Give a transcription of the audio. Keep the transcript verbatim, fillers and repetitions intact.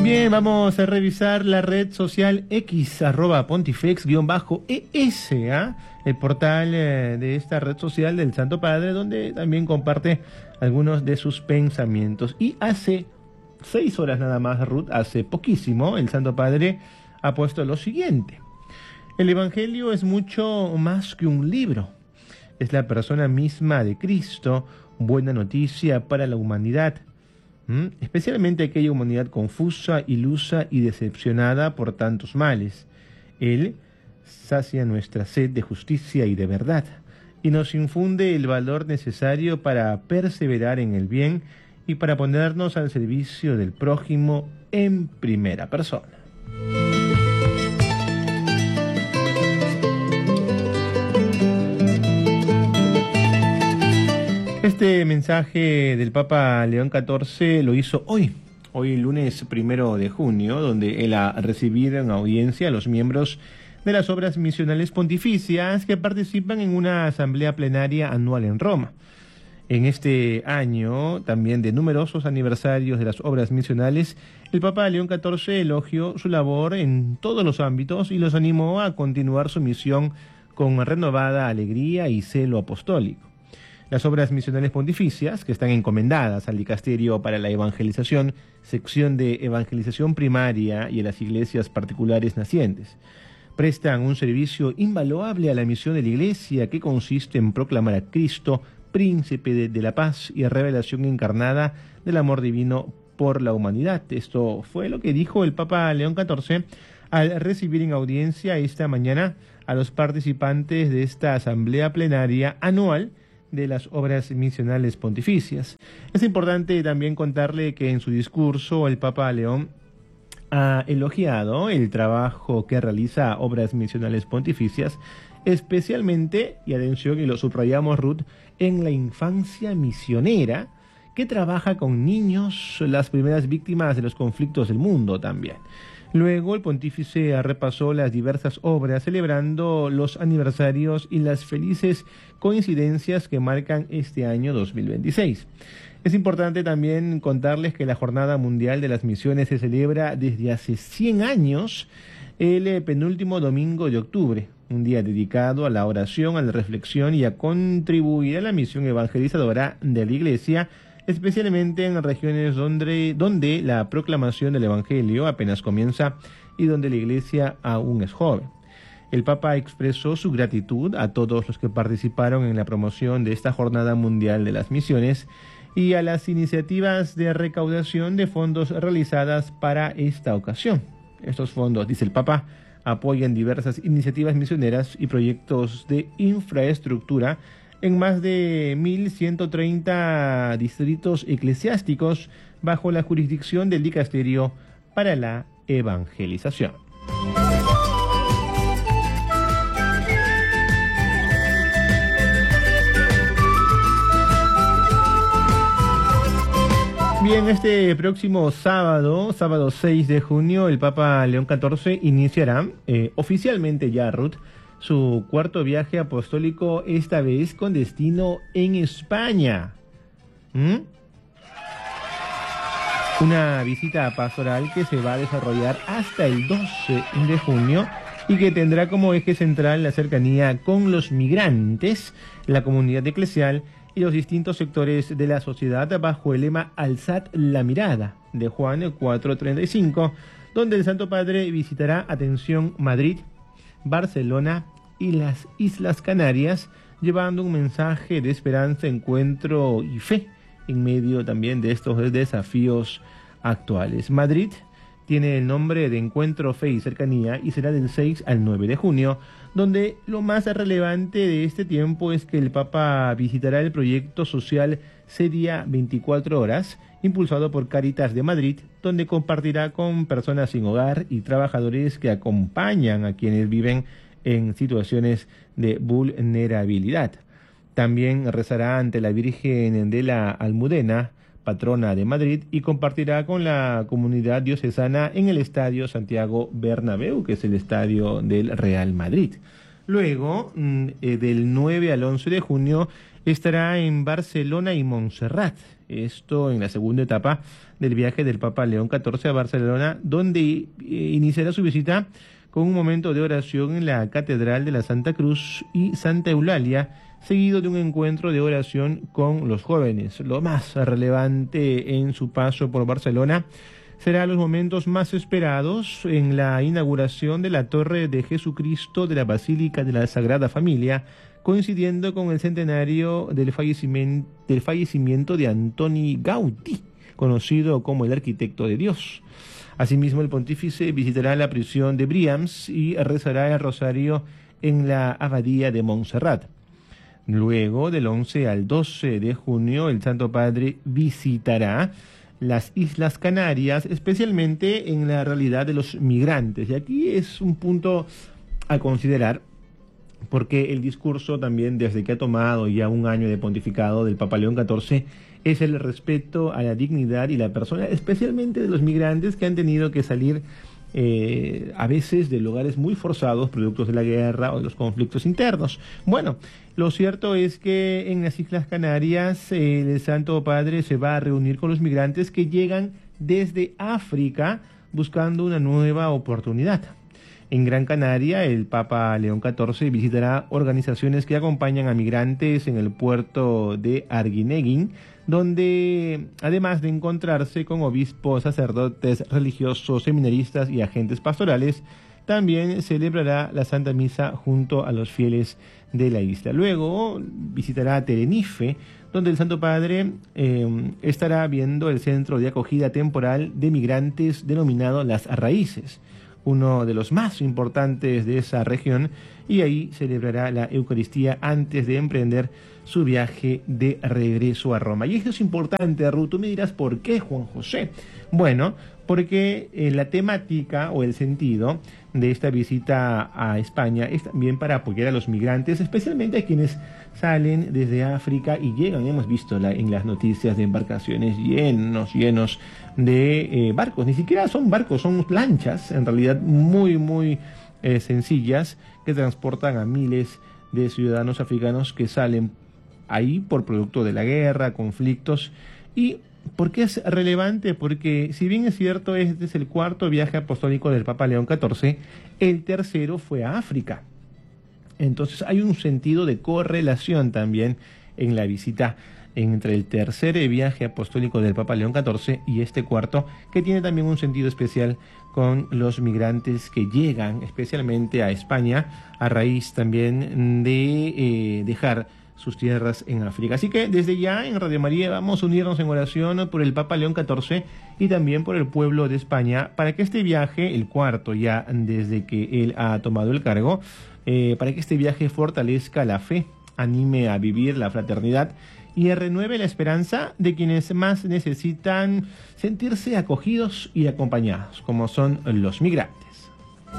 Bien, vamos a revisar la red social X, arroba pontifex-es, ¿eh? el portal eh, de esta red social del Santo Padre, donde también comparte algunos de sus pensamientos. Y hace seis horas nada más, Ruth, hace poquísimo, el Santo Padre ha puesto lo siguiente: el Evangelio es mucho más que un libro, es la persona misma de Cristo, buena noticia para la humanidad. ¿Mm? Especialmente aquella humanidad confusa, ilusa y decepcionada por tantos males. Él sacia nuestra sed de justicia y de verdad, y nos infunde el valor necesario para perseverar en el bien y para ponernos al servicio del prójimo en primera persona. Este mensaje del Papa León catorce lo hizo hoy, hoy lunes primero de junio, donde él ha recibido en audiencia a los miembros de las obras misionales pontificias que participan en una asamblea plenaria anual en Roma. En este año, también de numerosos aniversarios de las obras misionales, el Papa León catorce elogió su labor en todos los ámbitos y los animó a continuar su misión con renovada alegría y celo apostólico. Las obras misionales pontificias, que están encomendadas al Dicasterio para la Evangelización, sección de evangelización primaria y a las iglesias particulares nacientes, prestan un servicio invaluable a la misión de la Iglesia, que consiste en proclamar a Cristo, príncipe de, de la paz y revelación encarnada del amor divino por la humanidad. Esto fue lo que dijo el Papa León catorce al recibir en audiencia esta mañana a los participantes de esta asamblea plenaria anual de las obras misionales pontificias. Es importante también contarle que en su discurso el Papa León ha elogiado el trabajo que realiza Obras Misionales Pontificias, especialmente, y atención, y lo subrayamos, Ruth, en la infancia misionera, que trabaja con niños, las primeras víctimas de los conflictos del mundo también. Luego el pontífice repasó las diversas obras, celebrando los aniversarios y las felices coincidencias que marcan este año dos mil veintiséis. Es importante también contarles que la Jornada Mundial de las Misiones se celebra desde hace cien años, el penúltimo domingo de octubre, un día dedicado a la oración, a la reflexión y a contribuir a la misión evangelizadora de la Iglesia, especialmente en regiones donde, donde la proclamación del Evangelio apenas comienza y donde la Iglesia aún es joven. El Papa expresó su gratitud a todos los que participaron en la promoción de esta Jornada Mundial de las Misiones y a las iniciativas de recaudación de fondos realizadas para esta ocasión. Estos fondos, dice el Papa, apoyan diversas iniciativas misioneras y proyectos de infraestructura en más de mil ciento treinta distritos eclesiásticos bajo la jurisdicción del Dicasterio para la Evangelización. Bien, este próximo sábado, sábado seis de junio, el Papa León catorce iniciará eh, oficialmente ya, Ruth, su cuarto viaje apostólico, esta vez con destino en España. ¿Mm? Una visita pastoral que se va a desarrollar hasta el doce de junio y que tendrá como eje central la cercanía con los migrantes, la comunidad eclesial y los distintos sectores de la sociedad bajo el lema Alzad la mirada de Juan cuatro treinta y cinco, donde el Santo Padre visitará, atención, Madrid, Barcelona y las Islas Canarias, llevando un mensaje de esperanza, encuentro y fe en medio también de estos desafíos actuales. Madrid tiene el nombre de Encuentro, Fe y Cercanía y será del seis al nueve de junio, donde lo más relevante de este tiempo es que el Papa visitará el proyecto social Sedia veinticuatro horas, impulsado por Cáritas de Madrid, donde compartirá con personas sin hogar y trabajadores que acompañan a quienes viven en situaciones de vulnerabilidad. También rezará ante la Virgen de la Almudena, patrona de Madrid, y compartirá con la comunidad diocesana en el Estadio Santiago Bernabéu, que es el estadio del Real Madrid. Luego, mm, eh, del nueve al once de junio, estará en Barcelona y Montserrat. Esto en la segunda etapa del viaje del Papa León catorce a Barcelona, donde eh, iniciará su visita con un momento de oración en la Catedral de la Santa Cruz y Santa Eulalia, seguido de un encuentro de oración con los jóvenes. Lo más relevante en su paso por Barcelona será los momentos más esperados en la inauguración de la Torre de Jesucristo de la Basílica de la Sagrada Familia, coincidiendo con el centenario del fallecimiento, del fallecimiento de Antoni Gaudí, conocido como el arquitecto de Dios. Asimismo, el pontífice visitará la prisión de Brians y rezará el rosario en la abadía de Montserrat. Luego, del once al doce de junio, el Santo Padre visitará las Islas Canarias, especialmente en la realidad de los migrantes. Y aquí es un punto a considerar, porque el discurso también, desde que ha tomado ya un año de pontificado del Papa León catorce, es el respeto a la dignidad y la persona, especialmente de los migrantes que han tenido que salir eh, a veces de lugares muy forzados, productos de la guerra o de los conflictos internos. Bueno, lo cierto es que en las Islas Canarias eh, el Santo Padre se va a reunir con los migrantes que llegan desde África buscando una nueva oportunidad. En Gran Canaria, el Papa León catorce visitará organizaciones que acompañan a migrantes en el puerto de Arguineguín, donde, además de encontrarse con obispos, sacerdotes, religiosos, seminaristas y agentes pastorales, también celebrará la Santa Misa junto a los fieles de la isla. Luego visitará Tenerife, donde el Santo Padre eh, estará viendo el centro de acogida temporal de migrantes denominado Las Raíces, uno de los más importantes de esa región, y ahí celebrará la Eucaristía antes de emprender su viaje de regreso a Roma. Y esto es importante, Ruth. Tú me dirás, ¿por qué, Juan José? Bueno, porque eh, la temática o el sentido de esta visita a España es también para apoyar a los migrantes, especialmente a quienes salen desde África y llegan, hemos visto la, en las noticias, de embarcaciones llenos, llenos de eh, barcos. Ni siquiera son barcos, son lanchas, en realidad muy, muy eh, sencillas, que transportan a miles de ciudadanos africanos que salen ahí por producto de la guerra, conflictos. ¿Y por qué es relevante? Porque si bien es cierto, este es el cuarto viaje apostólico del Papa León catorce, el tercero fue a África. Entonces hay un sentido de correlación también en la visita entre el tercer viaje apostólico del Papa León catorce y este cuarto, que tiene también un sentido especial con los migrantes que llegan especialmente a España a raíz también de eh, dejar sus tierras en África. Así que desde ya en Radio María vamos a unirnos en oración por el Papa León catorce y también por el pueblo de España, para que este viaje, el cuarto ya desde que él ha tomado el cargo, eh, para que este viaje fortalezca la fe, anime a vivir la fraternidad y renueve la esperanza de quienes más necesitan sentirse acogidos y acompañados, como son los migrantes.